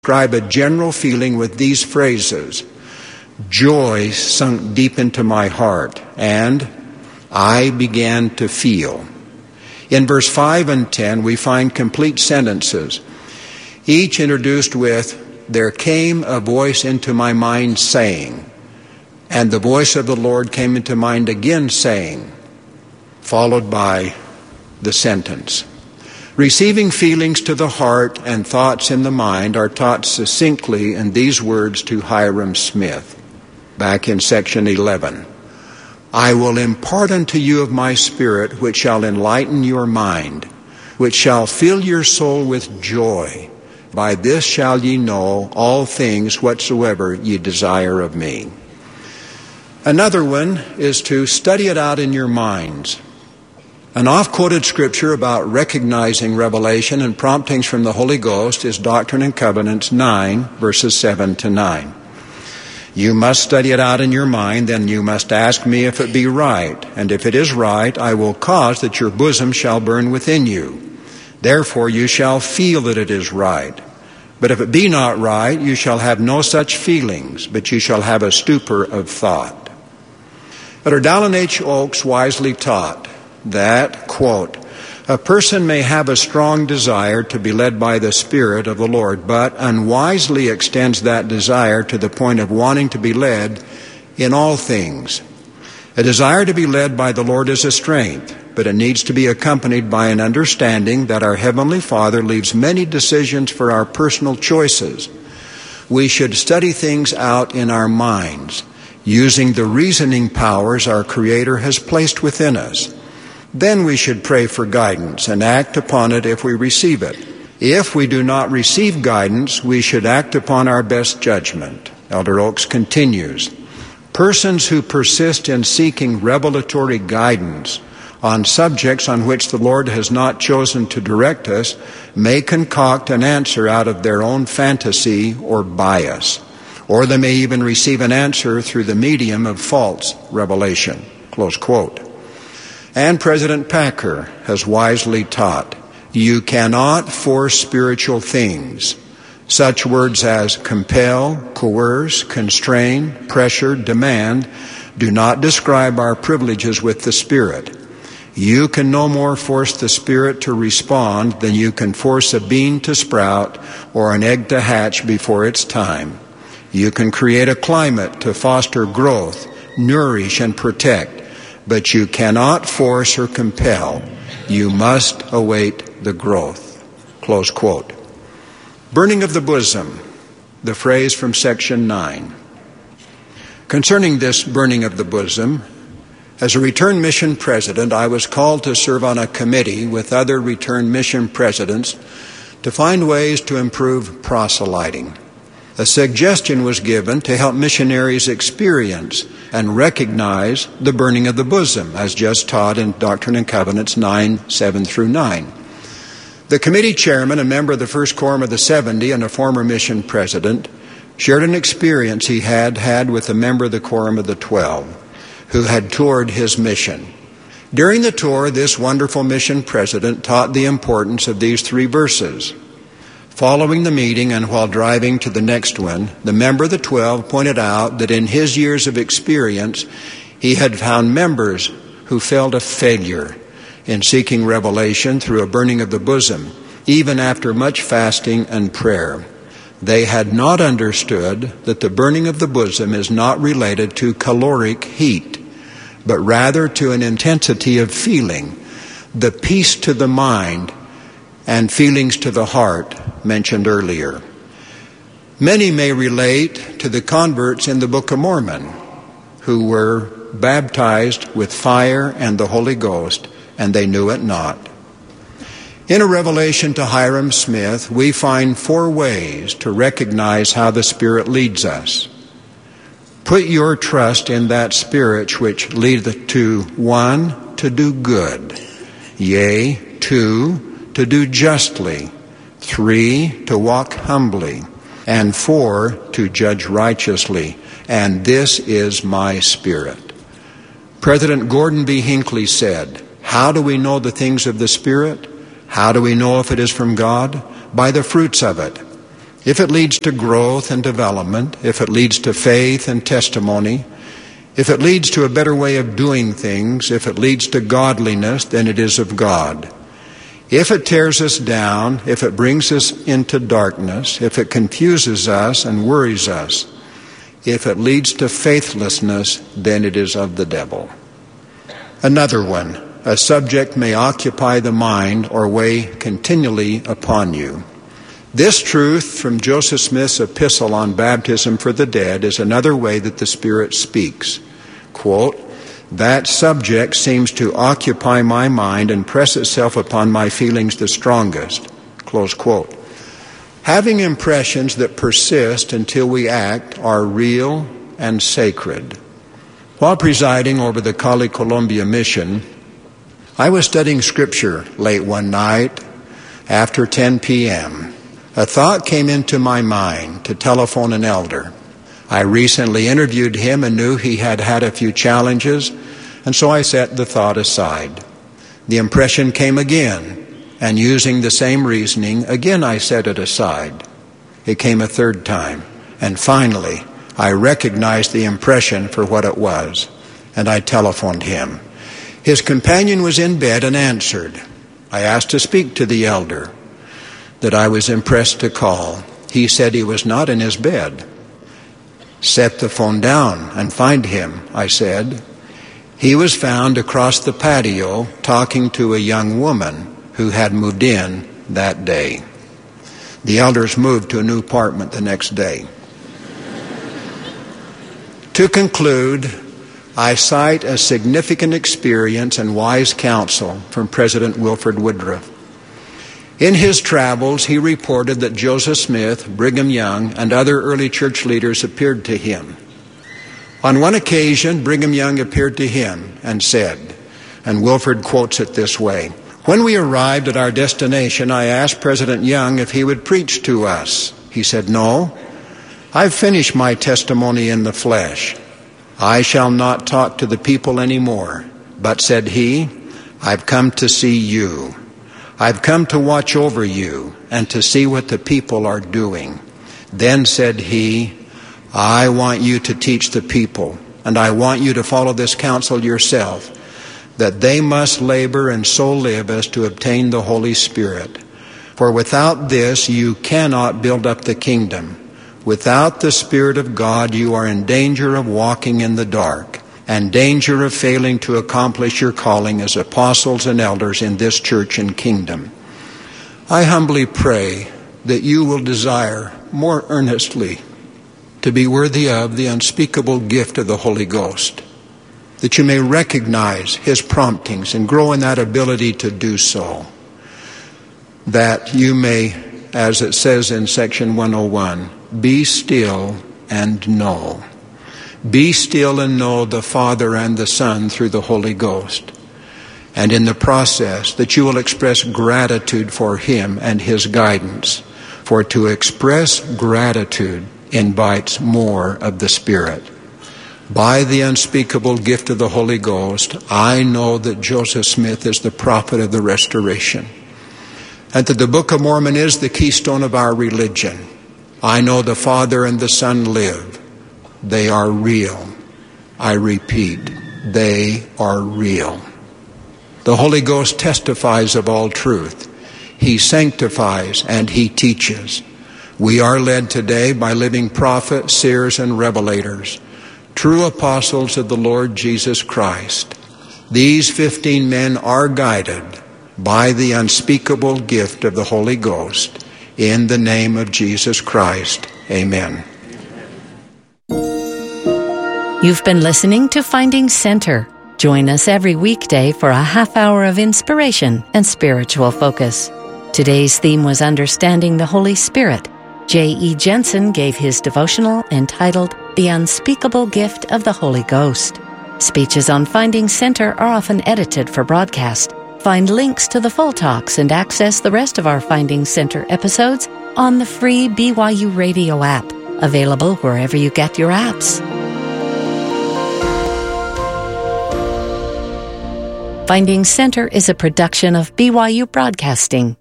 describe a general feeling with these phrases: joy sunk deep into my heart, and I began to feel. In verse 5 and 10, we find complete sentences, each introduced with, there came a voice into my mind saying, and the voice of the Lord came into mind again saying, followed by the sentence. Receiving feelings to the heart and thoughts in the mind are taught succinctly in these words to Hyrum Smith, back in section 11. I will impart unto you of my Spirit, which shall enlighten your mind, which shall fill your soul with joy. By this shall ye know all things whatsoever ye desire of me. Another one is to study it out in your minds. An oft-quoted scripture about recognizing revelation and promptings from the Holy Ghost is Doctrine and Covenants 9, verses 7 to 9. You must study it out in your mind, then you must ask me if it be right. And if it is right, I will cause that your bosom shall burn within you. Therefore you shall feel that it is right. But if it be not right, you shall have no such feelings, but you shall have a stupor of thought. Elder Dallin H. Oaks wisely taught that, quote, a person may have a strong desire to be led by the Spirit of the Lord, but unwisely extends that desire to the point of wanting to be led in all things. A desire to be led by the Lord is a strength, but it needs to be accompanied by an understanding that our Heavenly Father leaves many decisions for our personal choices. We should study things out in our minds, using the reasoning powers our Creator has placed within us. Then we should pray for guidance and act upon it if we receive it. If we do not receive guidance, we should act upon our best judgment. Elder Oaks continues, persons who persist in seeking revelatory guidance on subjects on which the Lord has not chosen to direct us may concoct an answer out of their own fantasy or bias, or they may even receive an answer through the medium of false revelation. Close quote. And President Packer has wisely taught, you cannot force spiritual things. Such words as compel, coerce, constrain, pressure, demand do not describe our privileges with the Spirit. You can no more force the Spirit to respond than you can force a bean to sprout or an egg to hatch before its time. You can create a climate to foster growth, nourish, and protect. But you cannot force or compel. You must await the growth. Close quote. Burning of the bosom, the phrase from section 9. Concerning this burning of the bosom, as a return mission president, I was called to serve on a committee with other return mission presidents to find ways to improve proselyting. A suggestion was given to help missionaries experience and recognize the burning of the bosom, as just taught in Doctrine and Covenants 9, 7 through 9. The committee chairman, a member of the First Quorum of the 70 and a former mission president, shared an experience he had with a member of the Quorum of the 12 who had toured his mission. During the tour, this wonderful mission president taught the importance of these 3 verses. Following the meeting and while driving to the next one, the member of the 12 pointed out that in his years of experience, he had found members who felt a failure in seeking revelation through a burning of the bosom, even after much fasting and prayer. They had not understood that the burning of the bosom is not related to caloric heat, but rather to an intensity of feeling, the peace to the mind, and feelings to the heart mentioned earlier. Many may relate to the converts in the Book of Mormon who were baptized with fire and the Holy Ghost, and they knew it not. In a revelation to Hyrum Smith, we find 4 ways to recognize how the Spirit leads us. Put your trust in that Spirit which leadeth to 1, to do good, yea, 2, to do justly, 3, to walk humbly, and 4, to judge righteously. And this is my Spirit. President Gordon B. Hinckley said, how do we know the things of the Spirit? How do we know if it is from God? By the fruits of it. if it leads to growth and development, if it leads to faith and testimony, if it leads to a better way of doing things, if it leads to godliness, then it is of God. If it tears us down, if it brings us into darkness, if it confuses us and worries us, if it leads to faithlessness, then it is of the devil. Another one, a subject may occupy the mind or weigh continually upon you. This truth from Joseph Smith's epistle on baptism for the dead is another way that the Spirit speaks. Quote, that subject seems to occupy my mind and press itself upon my feelings the strongest. Close quote. Having impressions that persist until we act are real and sacred. While presiding over the Cali Colombia mission, I was studying Scripture late one night after 10 p.m. A thought came into my mind to telephone an elder. I recently interviewed him and knew he had had a few challenges, and so I set the thought aside. The impression came again, and using the same reasoning, again I set it aside. It came a third time, and finally I recognized the impression for what it was, and I telephoned him. His companion was in bed and answered. I asked to speak to the elder that I was impressed to call. He said he was not in his bed. Set the phone down and find him, I said. He was found across the patio talking to a young woman who had moved in that day. The elders moved to a new apartment the next day. To conclude, I cite a significant experience and wise counsel from President Wilford Woodruff. In his travels, he reported that Joseph Smith, Brigham Young, and other early church leaders appeared to him. On one occasion, Brigham Young appeared to him and said, and Wilford quotes it this way, when we arrived at our destination, I asked President Young if he would preach to us. He said, no, I've finished my testimony in the flesh. I shall not talk to the people anymore. But, said he, I've come to see you. I've come to watch over you and to see what the people are doing. Then, said he, I want you to teach the people, and I want you to follow this counsel yourself, that they must labor and so live as to obtain the Holy Spirit. For without this you cannot build up the kingdom. Without the Spirit of God you are in danger of walking in the dark, and danger of failing to accomplish your calling as apostles and elders in this church and kingdom. I humbly pray that you will desire more earnestly to be worthy of the unspeakable gift of the Holy Ghost, that you may recognize His promptings and grow in that ability to do so, that you may, as it says in section 101, be still and know. Be still and know the Father and the Son through the Holy Ghost. And in the process that you will express gratitude for Him and His guidance. For to express gratitude invites more of the Spirit. By the unspeakable gift of the Holy Ghost, I know that Joseph Smith is the prophet of the restoration, and that the Book of Mormon is the keystone of our religion. I know the Father and the Son live. They are real. I repeat, they are real. The Holy Ghost testifies of all truth. He sanctifies and He teaches. We are led today by living prophets, seers, and revelators, true apostles of the Lord Jesus Christ. These 15 men are guided by the unspeakable gift of the Holy Ghost. In the name of Jesus Christ, amen. You've been listening to Finding Center. Join us every weekday for a half hour of inspiration and spiritual focus. Today's theme was Understanding the Holy Spirit. J.E. Jensen gave his devotional entitled The Unspeakable Gift of the Holy Ghost. Speeches on Finding Center are often edited for broadcast. Find links to the full talks and access the rest of our Finding Center episodes on the free BYU Radio app, available wherever you get your apps. Finding Center is a production of BYU Broadcasting.